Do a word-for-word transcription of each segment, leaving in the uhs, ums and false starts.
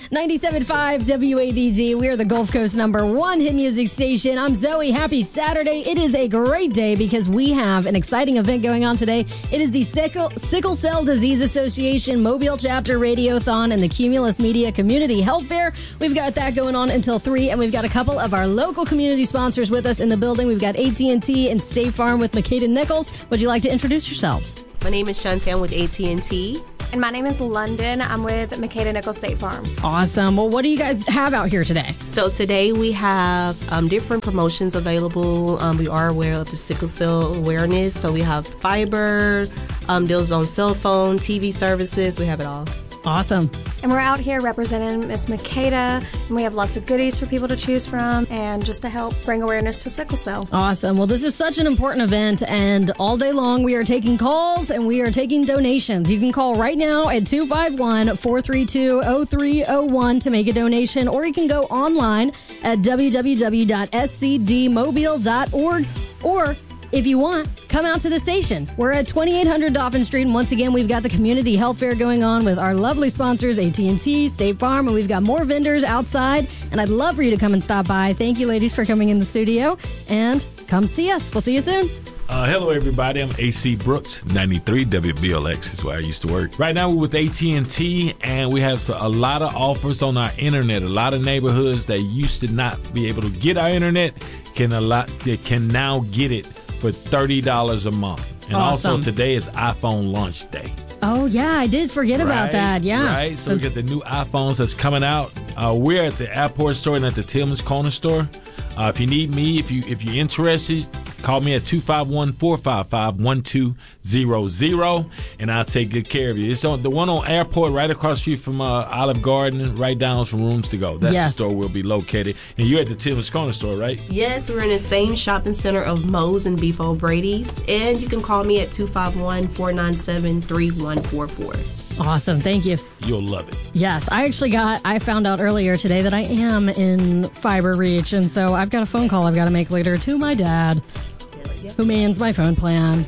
ninety-seven point five W A B D. We are the Gulf Coast number one hit music station. I'm Zoe. Happy Saturday. It is a great day because we have an exciting event going on today. It is the Sickle, Sickle Cell Disease Association Mobile Chapter Radiothon and the Cumulus Media Community Health Fair. We've got that going on until three, and we've got a couple of our local community sponsors with us in the building. We've got A T and T and State Farm with Makeda Nichols. Would you like to introduce yourselves? My name is Shantan with A T and T. And my name is London. I'm with Makeda Nichols State Farm. Awesome. Well, what do you guys have out here today? So today we have um, different promotions available. Um, we are aware of the sickle cell awareness. So we have fiber, um, deals on cell phone, T V services. We have it all. Awesome. And we're out here representing Miss Makeda, and we have lots of goodies for people to choose from and just to help bring awareness to sickle cell. Awesome. Well, this is such an important event, and all day long we are taking calls and we are taking donations. You can call right now at two five one, four three two, zero three zero one to make a donation, or you can go online at w w w dot s c d mobile dot org, or if you want, come out to the station. We're at twenty-eight hundred Dauphin Street, and once again, we've got the Community Health Fair going on with our lovely sponsors, A T and T, State Farm, and we've got more vendors outside, and I'd love for you to come and stop by. Thank you, ladies, for coming in the studio, and come see us. We'll see you soon. Uh, hello, everybody. I'm A C Brooks, ninety-three W B L X is where I used to work. Right now, we're with A T and T, and we have a lot of offers on our internet. A lot of neighborhoods that used to not be able to get our internet can a lot they can now get it for thirty dollars a month. And Awesome. Also, today is iPhone launch day. Oh, yeah, I did forget about Right, that. Yeah. Right. So That's- we got the new iPhones that's coming out. Uh, we're at the Airport store and at the Tillman's Corner store. Uh, if you need me, if you if you're interested, call me at two five one, four five five, one two zero zero, and I'll take good care of you. It's on the one on Airport, right across the street from uh, Olive Garden, right down from Rooms to Go. That's Yes. the store we'll be located. And you're at the Tillman's Corner store, right? Yes, we're in the same shopping center of Moe's and Beef O'Brady's. And you can call me at two five one, four nine seven, three one four four. Awesome. Thank you. You'll love it. Yes, I actually got, I found out earlier today that I am in fiber reach, and so I've got a phone call I've got to make later to my dad, who mans my phone plan.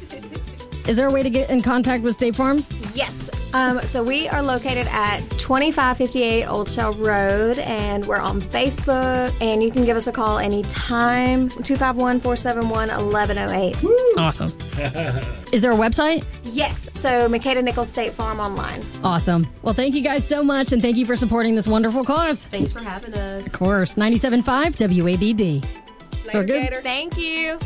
Is there a way to get in contact with State Farm? Yes. Um, so we are located at twenty-five fifty-eight Old Shell Road, and we're on Facebook, and you can give us a call anytime, two five one, four seven one, one one zero eight. Awesome. Is there a website? Yes. So Makeda Nichols State Farm online. Awesome. Well, thank you guys so much, and thank you for supporting this wonderful cause. Thanks for having us. Of course, ninety-seven point five W A B D. Later, good. Gator. Thank you.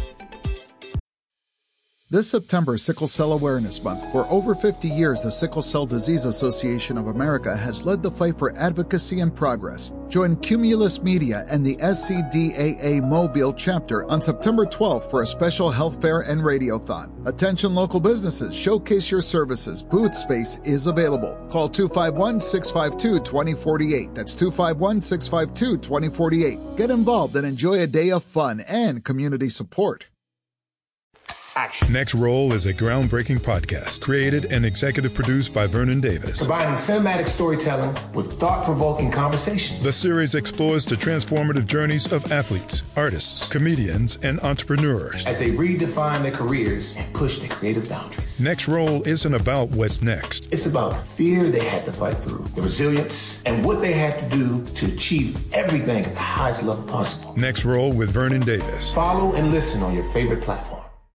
This September is Sickle Cell Awareness Month. For over fifty years, the Sickle Cell Disease Association of America has led the fight for advocacy and progress. Join Cumulus Media and the S C D A A Mobile chapter on September twelfth for a special health fair and radiothon. Attention local businesses, showcase your services. Booth space is available. Call two five one, six five two, two zero four eight. That's two five one, six five two, two zero four eight. Get involved and enjoy a day of fun and community support. Action. Next Roll is a groundbreaking podcast created and executive produced by Vernon Davis. Combining cinematic storytelling with thought-provoking conversations. The series explores the transformative journeys of athletes, artists, comedians, and entrepreneurs as they redefine their careers and push their creative boundaries. Next Roll isn't about what's next. It's about the fear they had to fight through, the resilience, and what they had to do to achieve everything at the highest level possible. Next Roll with Vernon Davis. Follow and listen on your favorite platform.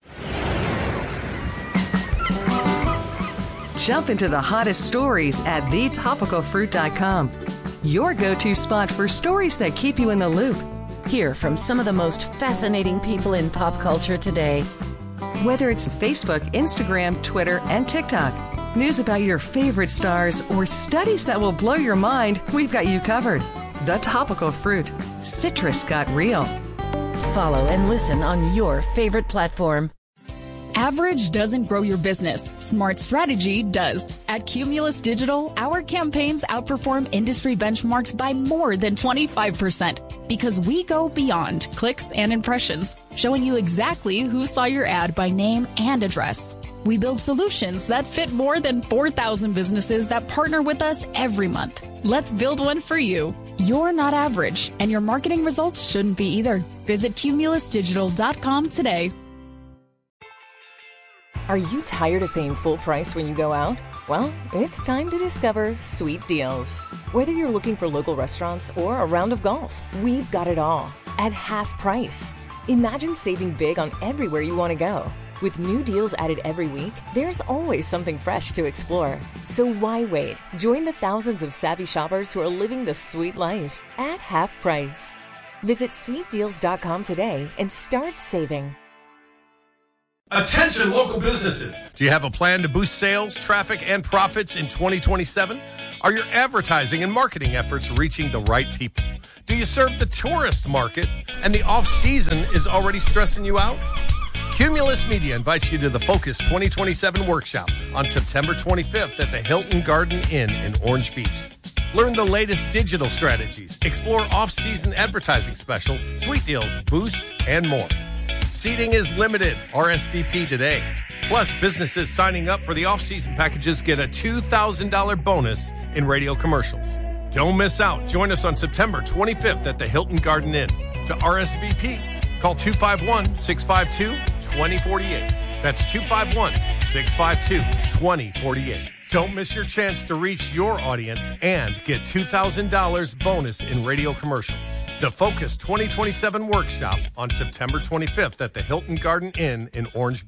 Jump into the hottest stories at the topical fruit dot com. Your go-to spot for stories that keep you in the loop. Hear from some of the most fascinating people in pop culture today. Whether it's Facebook, Instagram, Twitter, and TikTok, news about your favorite stars, or studies that will blow your mind, we've got you covered. The Topical Fruit. Citrus got real. Follow and listen on your favorite platform. Average doesn't grow your business. Smart strategy does. At Cumulus Digital, our campaigns outperform industry benchmarks by more than twenty-five percent because we go beyond clicks and impressions, showing you exactly who saw your ad by name and address. We build solutions that fit more than four thousand businesses that partner with us every month. Let's build one for you. You're not average, and your marketing results shouldn't be either. Visit cumulus digital dot com today. Are you tired of paying full price when you go out? Well, it's time to discover Sweet Deals. Whether you're looking for local restaurants or a round of golf, we've got it all at half price. Imagine saving big on everywhere you want to go. With new deals added every week, there's always something fresh to explore. So why wait? Join the thousands of savvy shoppers who are living the sweet life at half price. Visit sweet deals dot com today and start saving. Attention local businesses. Do you have a plan to boost sales, traffic, and profits in twenty twenty-seven? Are your advertising and marketing efforts reaching the right people? Do you serve the tourist market and the off-season is already stressing you out? Cumulus Media invites you to the Focus twenty twenty-seven workshop on September twenty-fifth at the Hilton Garden Inn in Orange Beach. Learn the latest digital strategies, explore off-season advertising specials, sweet deals, boost, and more. Seating is limited. R S V P today. Plus, businesses signing up for the off-season packages get a two thousand dollars bonus in radio commercials. Don't miss out. Join us on September twenty-fifth at the Hilton Garden Inn. To R S V P, call two five one, six five two, two zero four eight. That's two five one, six five two, two zero four eight. Don't miss your chance to reach your audience and get two thousand dollars bonus in radio commercials. The Focus twenty twenty-seven workshop on September twenty-fifth at the Hilton Garden Inn in Orange